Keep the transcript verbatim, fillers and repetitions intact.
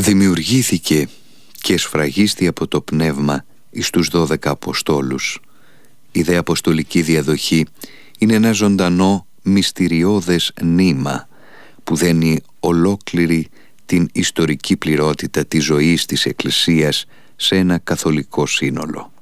Δημιουργήθηκε και σφραγίστη από το πνεύμα εις τους δώδεκα Αποστόλους. Η δε αποστολική διαδοχή είναι ένα ζωντανό μυστηριώδες νήμα που δένει ολόκληρη την ιστορική πληρότητα της ζωής της Εκκλησίας σε ένα καθολικό σύνολο.